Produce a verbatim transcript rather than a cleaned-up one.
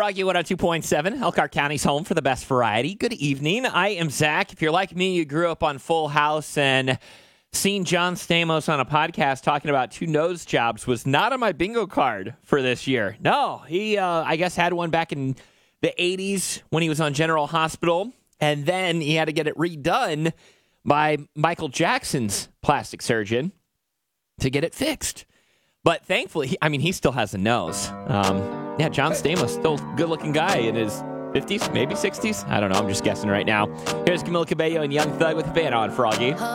Froggy one oh two point seven, Elkhart County's home for the best variety. Good evening. I am Zach. If you're like me, you grew up on Full House, and seeing John Stamos on a podcast talking about two nose jobs was not on my bingo card for this year. No, he, uh, I guess, had one back in the eighties when he was on General Hospital, and then he had to get it redone by Michael Jackson's plastic surgeon to get it fixed. But thankfully, he, I mean, he still has a nose. Um, yeah, John Stamos, still a good-looking guy in his fifties, maybe sixties. I don't know. I'm just guessing right now. Here's Camila Cabello and Young Thug with the band on Froggy.